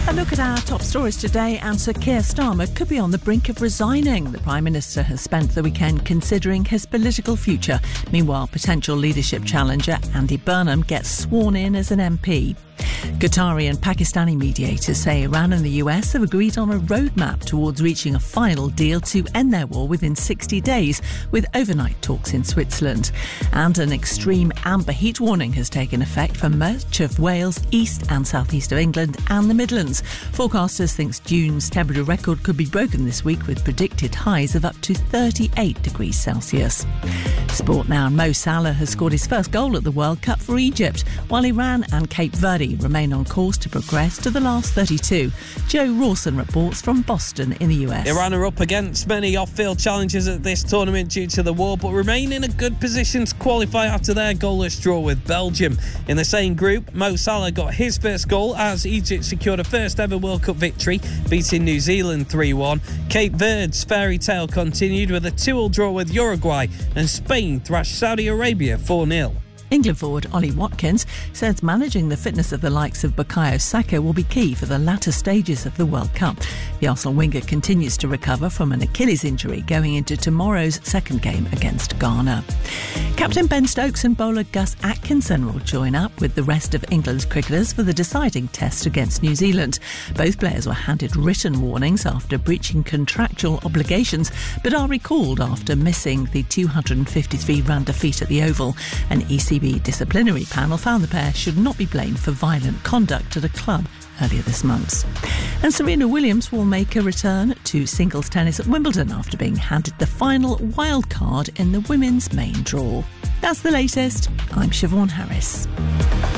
A look at our top stories today, and Sir Keir Starmer could be on the brink of resigning. The Prime Minister has spent the weekend considering his political future. Meanwhile, potential leadership challenger Andy Burnham gets sworn in as an MP. Qatari and Pakistani mediators say Iran and the US have agreed on a roadmap towards reaching a final deal to end their war within 60 days, with overnight talks in Switzerland. And an extreme amber heat warning has taken effect for much of Wales, east and southeast of England and the Midlands. Forecasters think June's temperature record could be broken this week, with predicted highs of up to 38 degrees Celsius. Sport now. Mo Salah has scored his first goal at the World Cup for Egypt, while Iran and Cape Verde remain on course to progress to the last 32. Joe Rawson reports from Boston in the US. Iran are up against many off-field challenges at this tournament due to the war, but remain in a good position to qualify after their goalless draw with Belgium. In the same group, Mo Salah got his first goal as Egypt secured a first ever World Cup victory, beating New Zealand 3-1. Cape Verde's fairy tale continued with a 2-2 draw with Uruguay, and Spain thrashed Saudi Arabia 4-0. England forward Ollie Watkins says managing the fitness of the likes of Bukayo Saka will be key for the latter stages of the World Cup. The Arsenal winger continues to recover from an Achilles injury going into tomorrow's second game against Ghana. Captain Ben Stokes and bowler Gus Atkinson will join up with the rest of England's cricketers for the deciding test against New Zealand. Both players were handed written warnings after breaching contractual obligations, but are recalled after missing the 253-run defeat at the Oval. An ECB disciplinary panel found the pair should not be blamed for violent conduct at a club earlier this month. And Serena Williams will make a return to singles tennis at Wimbledon after being handed the final wild card in the women's main draw. That's the latest. I'm Siobhan Harris.